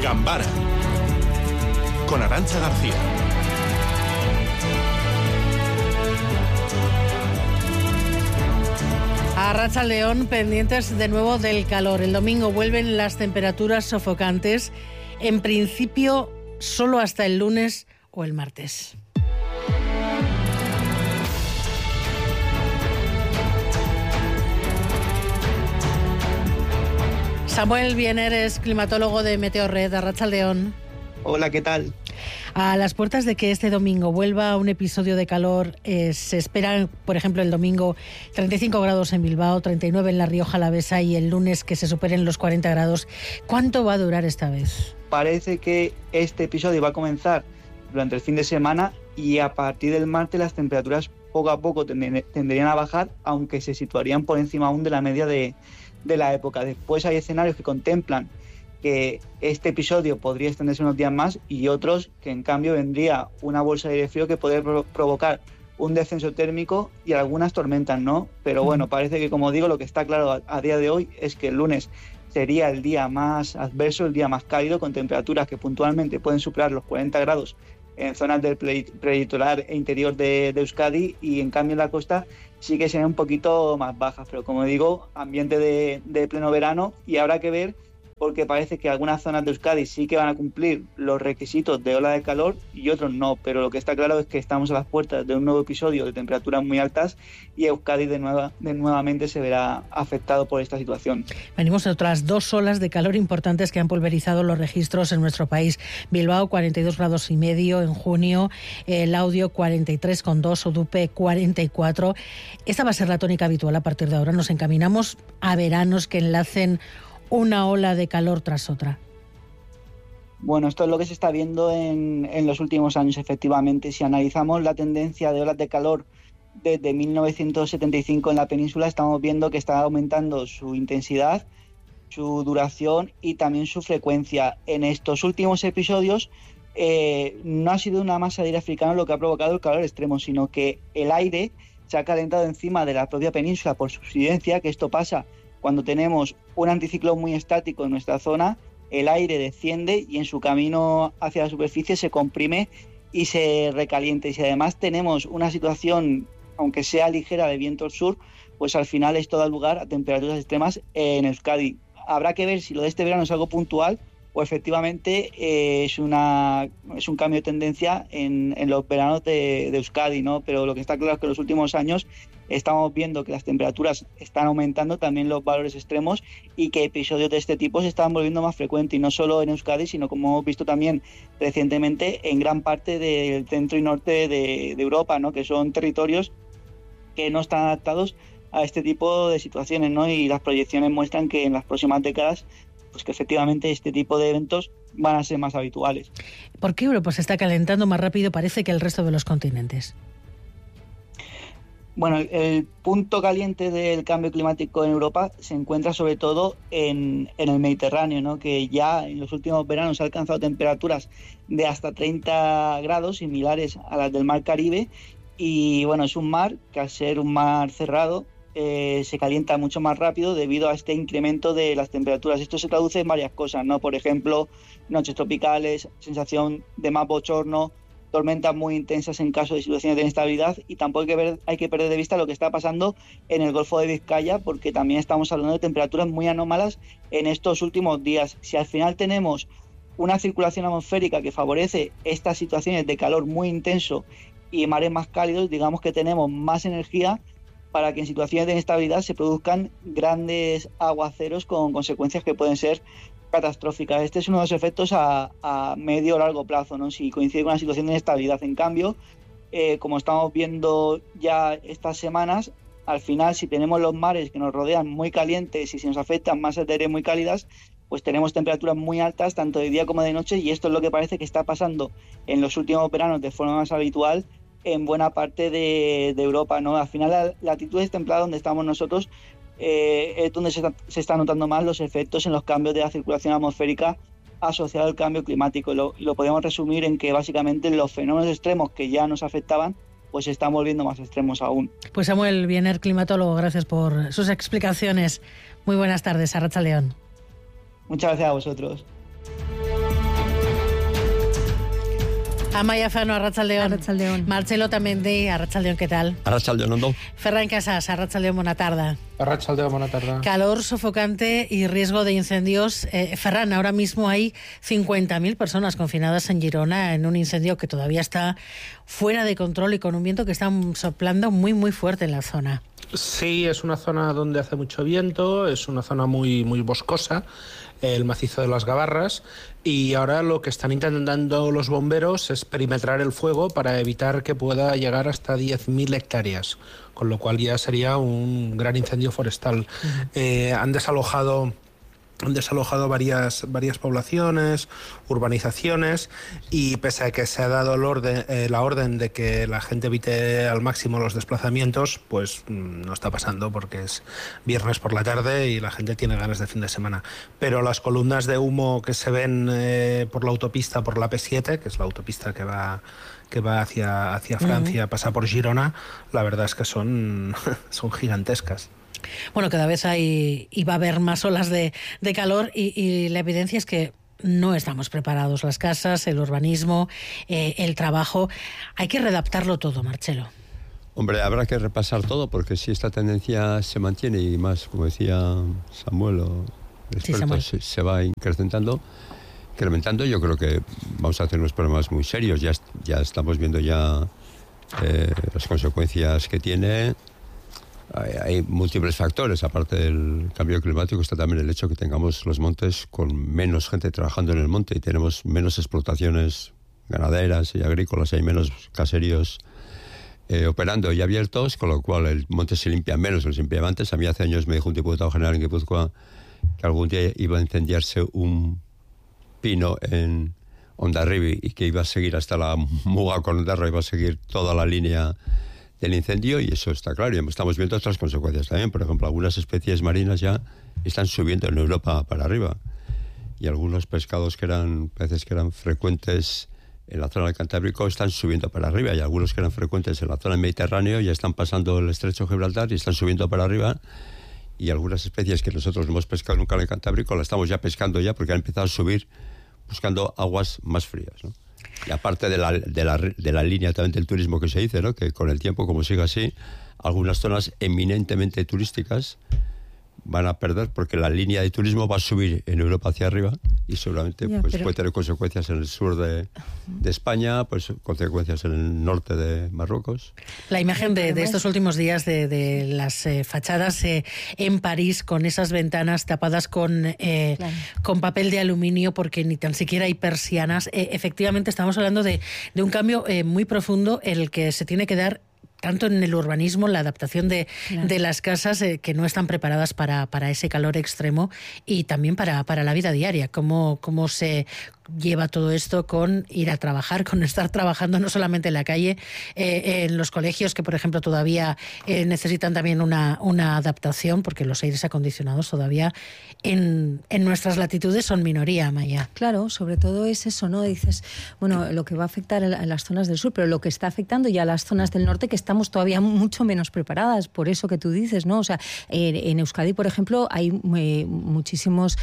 Gambara con Arantxa García. Arratsaldeon, pendientes de nuevo del calor. El domingo vuelven las temperaturas sofocantes, en principio solo hasta el lunes o el martes. Samuel Biener es climatólogo de Meteorred. Arratsaldeon. Hola, ¿qué tal? A las puertas de que este domingo vuelva un episodio de calor, se esperan, por ejemplo, el domingo 35 grados en Bilbao, 39 en La Rioja Alavesa y el lunes que se superen los 40 grados. ¿Cuánto va a durar esta vez? Parece que este episodio va a comenzar durante el fin de semana y a partir del martes las temperaturas poco a poco tenderían a bajar, aunque se situarían por encima aún de la media de la época. Después hay escenarios que contemplan que este episodio podría extenderse unos días más y otros que en cambio vendría una bolsa de aire frío que podría provocar un descenso térmico y algunas tormentas, ¿no? Pero bueno, parece que, como digo, lo que está claro a día de hoy es que el lunes sería el día más adverso, el día más cálido, con temperaturas que puntualmente pueden superar los 40 grados en zonas del preditoral e interior de Euskadi, y en cambio en la costa sí que serían un poquito más bajas, pero como digo, ambiente de pleno verano, y habrá que ver porque parece que algunas zonas de Euskadi sí que van a cumplir los requisitos de ola de calor y otros no, pero lo que está claro es que estamos a las puertas de un nuevo episodio de temperaturas muy altas y Euskadi nuevamente se verá afectado por esta situación. Venimos de otras dos olas de calor importantes que han pulverizado los registros en nuestro país. Bilbao 42 grados y medio en junio, Laudio 43,2, Odupe 44. Esta va a ser la tónica habitual a partir de ahora. Nos encaminamos a veranos que enlacen una ola de calor tras otra. Bueno, esto es lo que se está viendo en los últimos años, efectivamente. Si analizamos la tendencia de olas de calor desde 1975 en la península, estamos viendo que está aumentando su intensidad, su duración y también su frecuencia. En estos últimos episodios no ha sido una masa de aire africano lo que ha provocado el calor extremo, sino que el aire se ha calentado encima de la propia península por subsidencia, que esto pasa cuando tenemos un anticiclón muy estático en nuestra zona. El aire desciende y en su camino hacia la superficie se comprime y se recalienta. Y si además tenemos una situación, aunque sea ligera, de viento al sur, pues al final esto da lugar a temperaturas extremas en Euskadi. Habrá que ver si lo de este verano es algo puntual o efectivamente es un cambio de tendencia en los veranos de Euskadi, ¿no? Pero lo que está claro es que en los últimos años estamos viendo que las temperaturas están aumentando, también los valores extremos, y que episodios de este tipo se están volviendo más frecuentes, y no solo en Euskadi, sino, como hemos visto también recientemente, en gran parte del centro y norte de Europa, ¿no? Que son territorios que no están adaptados a este tipo de situaciones, ¿no? Y las proyecciones muestran que en las próximas décadas pues que efectivamente este tipo de eventos van a ser más habituales. ¿Por qué Europa se está calentando más rápido, parece, que el resto de los continentes? Bueno, el punto caliente del cambio climático en Europa se encuentra sobre todo en el Mediterráneo, ¿no? Que ya en los últimos veranos ha alcanzado temperaturas de hasta 30 grados, similares a las del mar Caribe, y bueno, es un mar que, al ser un mar cerrado, se calienta mucho más rápido debido a este incremento de las temperaturas. Esto se traduce en varias cosas, ¿no? Por ejemplo, noches tropicales, sensación de más bochorno, tormentas muy intensas en caso de situaciones de inestabilidad, y tampoco hay que perder de vista lo que está pasando en el Golfo de Vizcaya, porque también estamos hablando de temperaturas muy anómalas en estos últimos días. Si al final tenemos una circulación atmosférica que favorece estas situaciones de calor muy intenso y mares más cálidos, digamos que tenemos más energía para que en situaciones de inestabilidad se produzcan grandes aguaceros con consecuencias que pueden ser catastróficas. Este es uno de los efectos a medio o largo plazo, ¿no? Si coincide con una situación de inestabilidad. En cambio, como estamos viendo ya estas semanas, al final, si tenemos los mares que nos rodean muy calientes y si nos afectan masas de aire muy cálidas, pues tenemos temperaturas muy altas tanto de día como de noche, y esto es lo que parece que está pasando en los últimos veranos de forma más habitual en buena parte de Europa, ¿no? Al final, la latitud templada donde estamos nosotros es donde se están notando más los efectos en los cambios de la circulación atmosférica asociado al cambio climático. Lo podemos resumir en que básicamente los fenómenos extremos que ya nos afectaban pues se están volviendo más extremos aún. Pues Samuel Biener, climatólogo, gracias por sus explicaciones. Muy buenas tardes, Arratsaldeon. Muchas gracias a vosotros. Amaia Fano, Arratsaldeon. Arratsaldeon. Marcelo Tamendi, Arratsaldeon, ¿qué tal? Arratsaldeon, Ondo. Ferran Casas, Arratsaldeon, buena tarde. Arratsaldeon, buena tarde. Calor sofocante y riesgo de incendios. Ferran, ahora mismo hay 50.000 personas confinadas en Girona en un incendio que todavía está fuera de control y con un viento que está soplando muy, muy fuerte en la zona. Sí, es una zona donde hace mucho viento, es una zona muy, muy boscosa, el macizo de las Gavarras, y ahora lo que están intentando los bomberos es perimetrar el fuego para evitar que pueda llegar hasta 10.000 hectáreas, con lo cual ya sería un gran incendio forestal. Han desalojado varias poblaciones, urbanizaciones, y pese a que se ha dado la orden de que la gente evite al máximo los desplazamientos, pues no está pasando porque es viernes por la tarde y la gente tiene ganas de fin de semana. Pero las columnas de humo que se ven por la autopista, por la P7, que es la autopista que va hacia Francia, pasa por Girona, la verdad es que son gigantescas. Bueno, cada vez va a haber más olas de calor y la evidencia es que no estamos preparados. Las casas, el urbanismo, el trabajo. Hay que readaptarlo todo, Marcelo. Hombre, habrá que repasar todo porque si esta tendencia se mantiene y más, como decía Samuel, se va incrementando, yo creo que vamos a tener unos problemas muy serios. Ya estamos viendo las consecuencias que tiene. Hay múltiples factores, aparte del cambio climático está también el hecho que tengamos los montes con menos gente trabajando en el monte y tenemos menos explotaciones ganaderas y agrícolas, hay menos caseríos operando y abiertos, con lo cual el monte se limpia menos de lo que se limpiaba antes. A mí hace años me dijo un diputado general en Guipúzcoa que algún día iba a incendiarse un pino en Hondarribia y que iba a seguir hasta la Muga con Ondarra, iba a seguir toda la línea del incendio, y eso está claro. Y estamos viendo otras consecuencias también. Por ejemplo, algunas especies marinas ya están subiendo en Europa para arriba, y algunos peces que eran frecuentes en la zona del Cantábrico están subiendo para arriba, y algunos que eran frecuentes en la zona del Mediterráneo ya están pasando el estrecho de Gibraltar y están subiendo para arriba, y algunas especies que nosotros no hemos pescado nunca en el Cantábrico las estamos ya pescando porque han empezado a subir buscando aguas más frías, ¿no? Y aparte de la línea también del turismo que se dice, ¿no? Que con el tiempo, como siga así, algunas zonas eminentemente turísticas van a perder porque la línea de turismo va a subir en Europa hacia arriba y seguramente puede tener consecuencias en el sur de España, pues consecuencias en el norte de Marruecos. La imagen de estos últimos días de las fachadas en París con esas ventanas tapadas con papel de aluminio porque ni tan siquiera hay persianas. Efectivamente estamos hablando de un cambio muy profundo en el que se tiene que dar tanto en el urbanismo, la adaptación de las casas que no están preparadas para ese calor extremo, y también para la vida diaria, cómo se lleva todo esto con ir a trabajar, con estar trabajando no solamente en la calle, en los colegios que, por ejemplo, todavía necesitan también una adaptación porque los aires acondicionados todavía en nuestras latitudes son minoría, Maya. Claro, sobre todo es eso, ¿no? Dices, bueno, lo que va a afectar a las zonas del sur, pero lo que está afectando ya a las zonas del norte, que estamos todavía mucho menos preparadas, por eso que tú dices, ¿no? O sea, en Euskadi, por ejemplo, hay muchísimas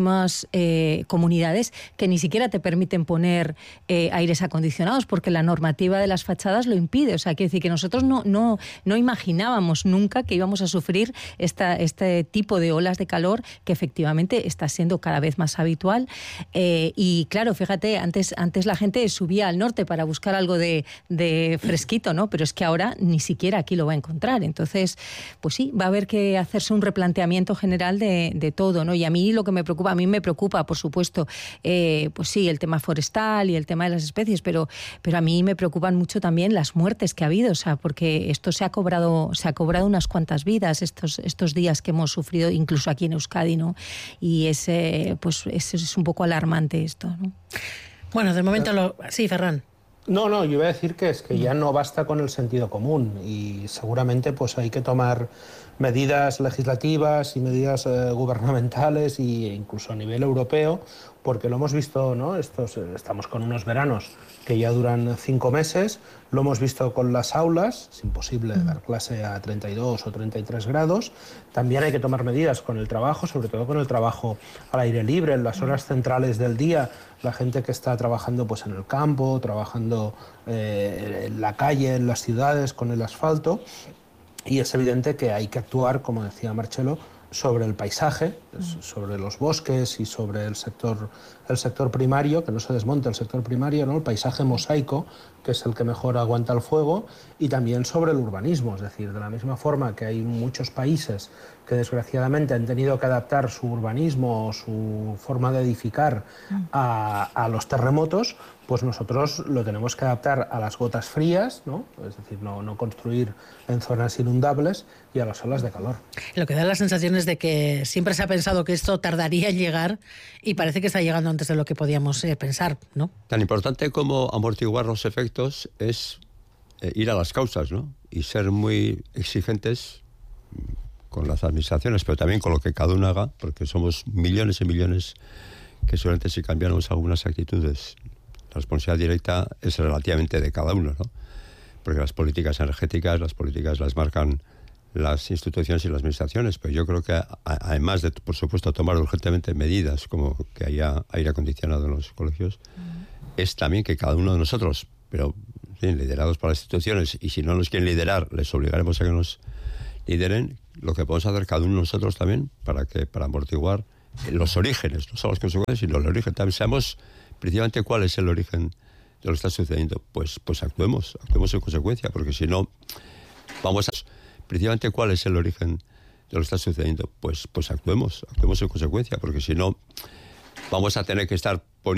comunidades que ni siquiera te permiten poner aires acondicionados porque la normativa de las fachadas lo impide. O sea, quiere decir que nosotros no imaginábamos nunca que íbamos a sufrir este tipo de olas de calor que efectivamente está siendo cada vez más habitual. Y claro, fíjate, antes la gente subía al norte para buscar algo de fresquito, ¿no? Pero es que ahora ni siquiera aquí lo va a encontrar. Entonces, pues sí, va a haber que hacerse un replanteamiento general de todo, ¿no? Y a mí me preocupa, por supuesto, pues sí, el tema forestal y el tema de las especies, pero a mí me preocupan mucho también las muertes que ha habido, o sea, porque esto se ha cobrado unas cuantas vidas estos días que hemos sufrido, incluso aquí en Euskadi, ¿no? Y es un poco alarmante esto, ¿no? Bueno, de momento sí, Ferran. No, yo iba a decir que es que ya no basta con el sentido común y seguramente pues hay que tomar medidas legislativas y medidas gubernamentales e incluso a nivel europeo, porque lo hemos visto, ¿no? Estamos con unos veranos que ya duran 5 meses, lo hemos visto con las aulas, es imposible dar clase a 32 o 33 grados, también hay que tomar medidas con el trabajo, sobre todo con el trabajo al aire libre, en las horas centrales del día, la gente que está trabajando pues en el campo, trabajando en la calle, en las ciudades, con el asfalto, y es evidente que hay que actuar, como decía Marcelo, sobre el paisaje, sobre los bosques y sobre el sector primario, que no se desmonte el sector primario, ¿no? El paisaje mosaico, que es el que mejor aguanta el fuego, y también sobre el urbanismo, es decir, de la misma forma que hay muchos países que desgraciadamente han tenido que adaptar su urbanismo o su forma de edificar a los terremotos, pues nosotros lo tenemos que adaptar a las gotas frías, ¿no? Es decir, no construir en zonas inundables, y a las olas de calor. Lo que da la sensación es de que siempre se ha pensado que esto tardaría en llegar y parece que está llegando antes de lo que podíamos pensar, ¿no? Tan importante como amortiguar los efectos es ir a las causas, ¿no? Y ser muy exigentes con las administraciones, pero también con lo que cada uno haga, porque somos millones y millones que solamente si cambiáramos algunas actitudes, la responsabilidad directa es relativamente de cada uno, ¿no? Porque las políticas energéticas, las marcan las instituciones y las administraciones, pero yo creo que además de, por supuesto, tomar urgentemente medidas como que haya aire acondicionado en los colegios, es también que cada uno de nosotros, pero sí, liderados por las instituciones, y si no nos quieren liderar, les obligaremos a que nos lideren, lo que podemos hacer cada uno de nosotros también para amortiguar los orígenes, no solo las consecuencias, sino el origen. También sabemos precisamente cuál es el origen de lo que está sucediendo. Pues actuemos en consecuencia, porque si no, precisamente cuál es el origen de lo que está sucediendo. Pues actuemos en consecuencia, porque si no, vamos a tener que estar